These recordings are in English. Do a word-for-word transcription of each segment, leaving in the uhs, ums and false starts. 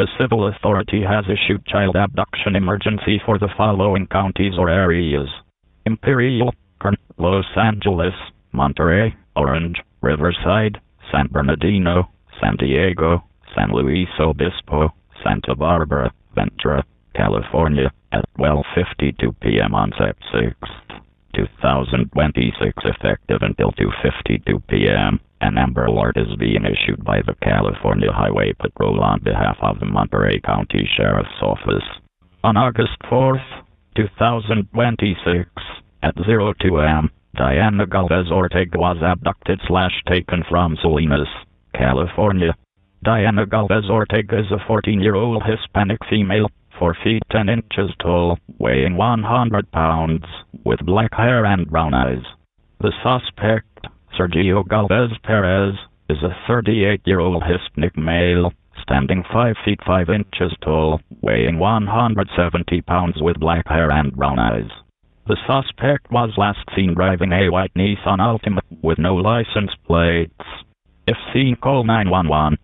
A civil authority has issued child abduction emergency for the following counties or areas: Imperial, Kern, Los Angeles, Monterey, Orange, Riverside, San Bernardino, San Diego, San Luis Obispo, Santa Barbara, Ventura, California, at twelve fifty-two p.m. on September sixth, two thousand twenty-six, effective until two fifty-two p.m. An Amber Alert is being issued by the California Highway Patrol on behalf of the Monterey County Sheriff's Office. On August fourth, two thousand twenty-six, at oh two a.m., Diana Galvez Ortega was abducted slash taken from Salinas, California. Diana Galvez Ortega is a fourteen-year-old Hispanic female, four feet ten inches tall, weighing one hundred pounds, with black hair and brown eyes. The suspect, Sergio Galvez Perez, is a thirty-eight-year-old Hispanic male, standing five feet five inches tall, weighing one hundred seventy pounds, with black hair and brown eyes. The suspect was last seen driving a white Nissan Altima with no license plates. If seen, call nine one one.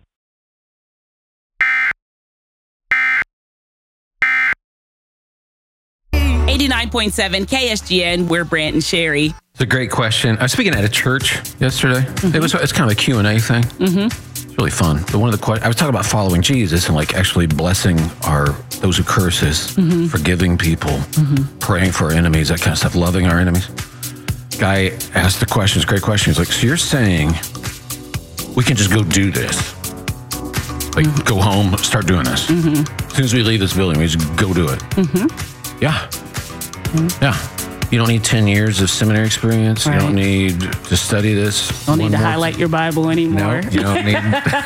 eighty-nine point seven K S G N, we're Brant and Sherry. It's a great question. I was speaking at a church yesterday. Mm-hmm. It was it's kind of a Q and A thing. Mm-hmm. It's really fun. But one of the questions, I was talking about following Jesus and like actually blessing our those who curse us, mm-hmm. forgiving people, mm-hmm. praying for our enemies, that kind of stuff, loving our enemies. Guy asked the question, it's a great question. He's like, so you're saying we can just go do this? Like mm-hmm. go home, start doing this. Mm-hmm. As soon as we leave this building, we just go do it. Mm-hmm. Yeah. Mm-hmm. Yeah. You don't need ten years of seminary experience. Right. You don't need to study this. Don't need to highlight your Bible anymore. No, you don't need.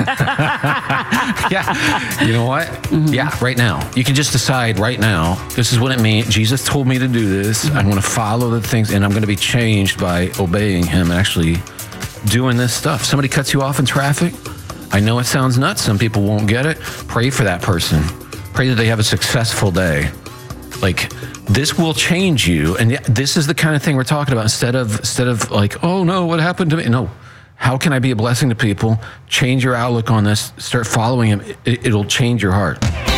Yeah. You know what? Mm-hmm. Yeah, right now. You can just decide right now, this is what it means. Jesus told me to do this. Mm-hmm. I'm going to follow the things, and I'm going to be changed by obeying him and actually doing this stuff. Somebody cuts you off in traffic. I know it sounds nuts. Some people won't get it. Pray for that person. Pray that they have a successful day. Like, this will change you. And this is the kind of thing we're talking about. Instead of, instead of like, oh no, what happened to me? No. How can I be a blessing to people? Change your outlook on this. Start following him. It, it'll change your heart.